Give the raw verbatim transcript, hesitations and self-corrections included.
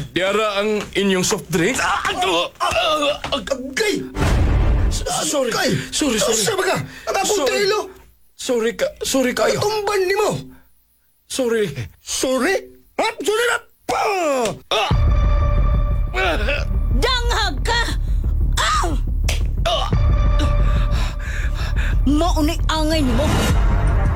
Diara ang inyong soft drink? Agay! Sorry. Sorry, sorry. Sa ka? Ang akong Sorry. telo! Sorry ka. Sorry kayo. Tumban ni mo! Sorry. Sorry? Ha? Sorry na! Pa! Danghag ka! Ah! Mauni angay ni mo.